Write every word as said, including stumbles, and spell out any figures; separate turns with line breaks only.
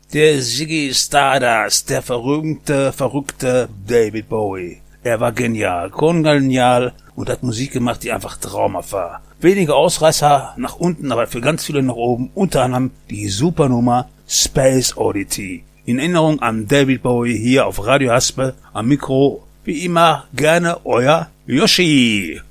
Der Ziggy Stardust, der verrückte, verrückte David Bowie. Er war genial, kongenial und hat Musik gemacht, die einfach traumhaft war. Wenige Ausreißer nach unten, aber für ganz viele nach oben, unter anderem die Supernummer Space Oddity. In Erinnerung an David Bowie hier auf Radio Haspe, am Mikro, wie immer, gerne euer Yoshi.